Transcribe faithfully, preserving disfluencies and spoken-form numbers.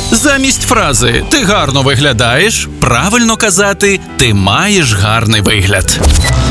Замість фрази «ти гарно виглядаєш» правильно казати «ти маєш гарний вигляд».